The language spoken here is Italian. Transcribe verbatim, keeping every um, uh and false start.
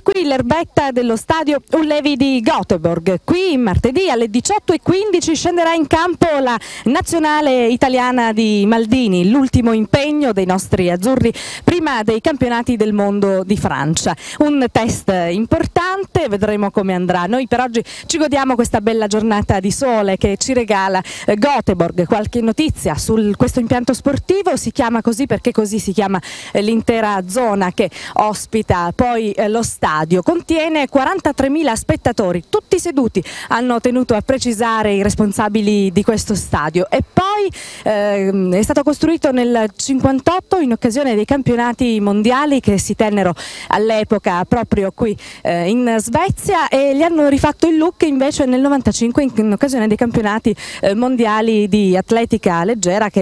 qui l'erbetta dello stadio Ullevi di Göteborg. Qui martedì alle diciotto e quindici scenderà in campo la nazionale italiana di Maldini, l'ultimo impegno dei nostri azzurri prima dei campionati del mondo di Francia. Un test importante, vedremo come andrà. Noi per oggi ci godiamo questa bella giornata di sole che ci regala Göteborg. Qualche notizia su questo impianto sportivo: si chiama così perché così si chiama l'intera zona che ospita poi eh, lo stadio. Contiene quarantatremila spettatori, tutti seduti, hanno tenuto a precisare i responsabili di questo stadio. E poi eh, è stato costruito nel cinquantotto in occasione dei campionati mondiali che si tennero all'epoca proprio qui eh, in Svezia, e gli hanno rifatto il look invece nel novantacinque in, in occasione dei campionati eh, mondiali di atletica leggera che